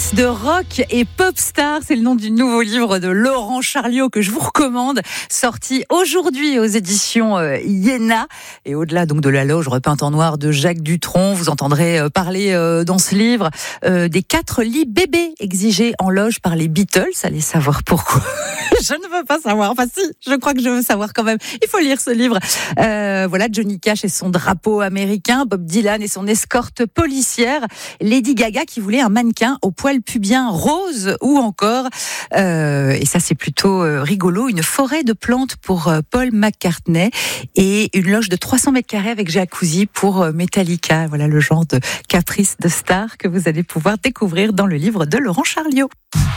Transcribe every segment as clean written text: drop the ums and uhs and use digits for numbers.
Caprice de rock et pop star, c'est le nom du nouveau livre de Laurent Charliot que je vous recommande, sorti aujourd'hui aux éditions Iéna. Et au-delà donc de la loge repeinte en noir de Jacques Dutronc, vous entendrez parler dans ce livre des 4 lits bébés exigés en loge par les Beatles. Allez savoir pourquoi. Je ne veux pas savoir. Enfin si, je crois que je veux savoir quand même. Il faut lire ce livre. Voilà, Johnny Cash et son drapeau américain, Bob Dylan et son escorte policière, Lady Gaga qui voulait un mannequin au poil pubien rose, ou encore, et ça c'est plutôt rigolo, une forêt de plantes pour Paul McCartney et une loge de 300 mètres carrés avec jacuzzi pour Metallica. Voilà le genre de caprice de star que vous allez pouvoir découvrir dans le livre de Laurent Charliot.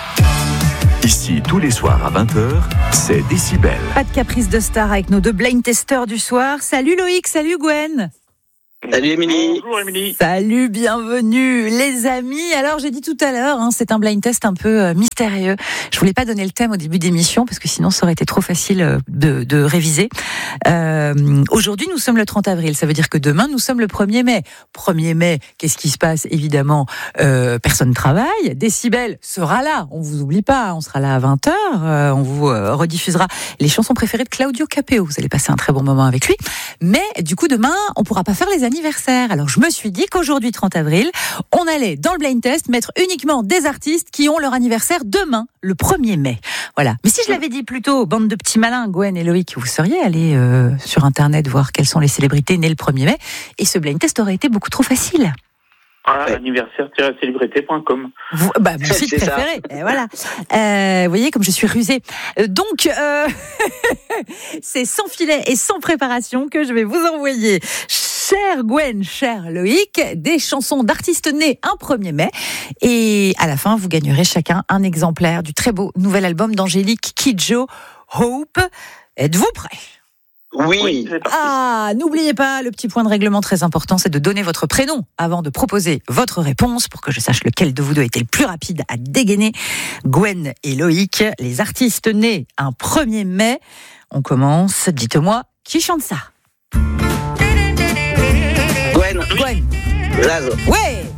Ici, tous les soirs à 20h, c'est Décibel. Pas de caprice de star avec nos 2 blind testeurs du soir. Salut Loïc, salut Gwen. Salut Émilie. Bonjour Émilie. Salut, bienvenue les amis. Alors j'ai dit tout à l'heure, c'est un blind test un peu mystérieux. Je voulais pas donner le thème au début d'émission parce que sinon ça aurait été trop facile de réviser. Aujourd'hui nous sommes le 30 avril, ça veut dire que demain nous sommes le 1er mai. 1er mai, qu'est-ce qui se passe? Évidemment, personne ne travaille. Décibel sera là, on vous oublie pas, on sera là à 20h, on vous rediffusera les chansons préférées de Claudio Capéo. Vous allez passer un très bon moment avec lui. Mais du coup demain, on pourra pas faire les anniversaire. Alors je me suis dit qu'aujourd'hui 30 avril, on allait dans le blind test mettre uniquement des artistes qui ont leur anniversaire demain, le 1er mai. Voilà. Mais si je l'avais dit plus tôt, bande de petits malins, Gwen et Loïc, vous seriez allés sur internet voir quelles sont les célébrités nées le 1er mai et ce blind test aurait été beaucoup trop facile. Anniversaire-célébrité.com. Mon site préféré. Et voilà. Vous voyez comme je suis rusée. Donc, c'est sans filet et sans préparation que je vais vous envoyer, chère Gwen, cher Loïc, des chansons d'artistes nés un 1er mai. Et à la fin, vous gagnerez chacun un exemplaire du très beau nouvel album d'Angélique Kidjo, Hope. Êtes-vous prêts ? Oui. N'oubliez pas, le petit point de règlement très important, c'est de donner votre prénom avant de proposer votre réponse pour que je sache lequel de vous deux était le plus rapide à dégainer. Gwen et Loïc, les artistes nés un 1er mai. On commence, dites-moi, qui chante ça ? Gwen. Gwen. Zazo. Ouais.